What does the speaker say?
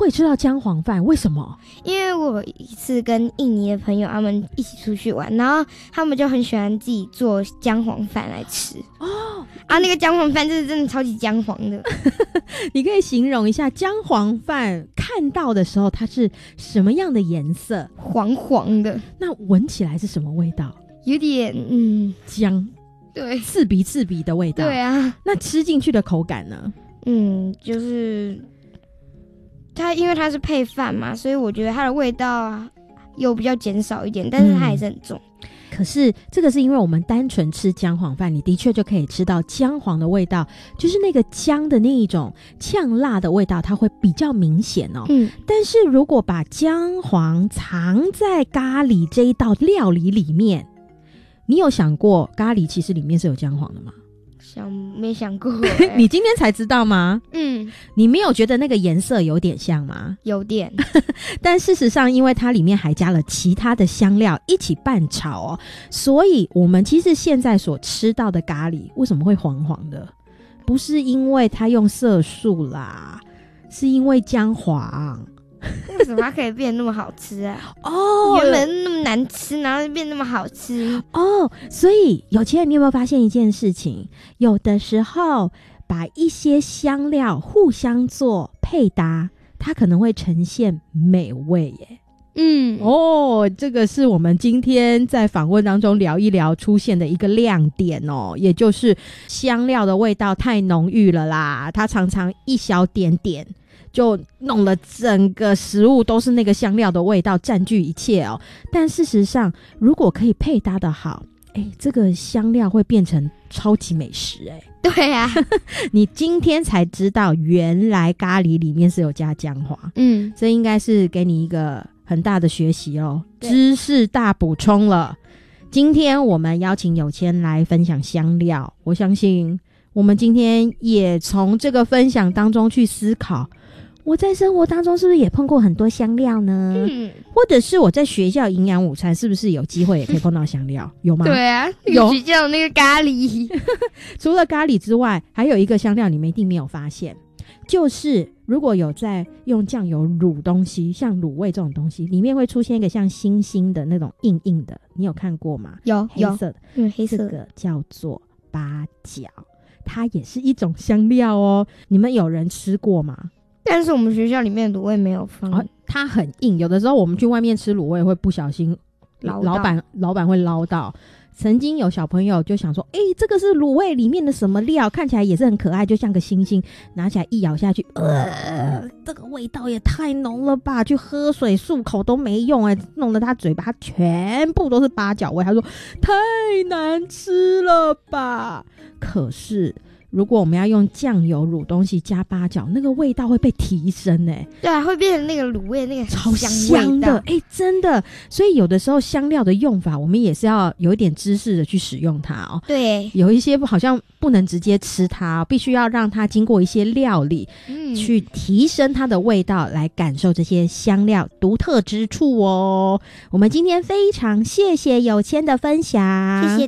会吃到姜黄饭，为什么？ 因为我一次跟印尼的朋友他们一起出去玩，然后他们就很喜欢自己做姜黄饭来吃那个姜黄饭就是真的超级姜黄的你可以形容一下姜黄饭看到的时候它是什么样的颜色？ 黄黄的。 那闻起来是什么味道？ 有点姜， 对， 刺鼻的味道。 对啊。 那吃进去的口感呢？ 就是它因为它是配饭嘛，所以我觉得它的味道有比较减少一点，但是它还是很重。 可是这个是因为我们单纯吃姜黄饭，你的确就可以吃到姜黄的味道，就是那个姜的那一种呛辣的味道，它会比较明显哦。但是如果把姜黄藏在咖喱这一道料理里面，你有想过咖喱其实里面是有姜黄的吗？ 没想过你今天才知道吗？你没有觉得那个颜色有点像吗？ 有点但事实上因为它里面还加了其他的香料一起拌炒哦，所以我们其实现在所吃到的咖喱为什么会黄黄的，不是因为它用色素啦，是因为姜黄。 为什么它可以变那么好吃啊？原本那么难吃，然后变那么好吃所以有钱人，你有没有发现一件事情？有的时候把一些香料互相做配搭，它可能会呈现美味耶。这个是我们今天在访问当中聊一聊出现的一个亮点哦，也就是香料的味道太浓郁了啦，它常常一小点点就弄了整个食物都是那个香料的味道占据一切哦。但事实上如果可以配搭的好，这个香料会变成超级美食对啊你今天才知道原来咖喱里面是有加姜黄。这应该是给你一个很大的学习哦，知识大补充了。今天我们邀请有谦来分享香料，我相信我们今天也从这个分享当中去思考，我在生活当中是不是也碰过很多香料呢？或者是我在学校营养午餐是不是有机会也可以碰到香料？有吗？ 对啊， 有学校那个咖喱除了咖喱之外，还有一个香料你们一定没有发现，就是如果有在用酱油卤东西，像卤味这种东西，里面会出现一个像星星的那种硬硬的，你有看过吗？ 有黑色的， 黑色的， 这个叫做八角，它也是一种香料哦。你们有人吃过吗？ 但是我们学校里面的卤味没有放它很硬，有的时候我们去外面吃卤味会不小心老板会捞到。曾经有小朋友就想说这个是卤味里面的什么料，看起来也是很可爱，就像个星星，拿起来一咬下去这个味道也太浓了吧，去喝水漱口都没用弄得他嘴巴全部都是八角味，他说太难吃了吧。可是如果我们要用酱油卤东西加八角，那个味道会被提升对啊，会变成那个卤味那个超香的真的。所以有的时候香料的用法我们也是要有一点知识的去使用它对， 有一些好像不能直接吃它必须要让它经过一些料理去提升它的味道，来感受这些香料独特之处哦。我们今天非常谢谢有谦的分享，谢谢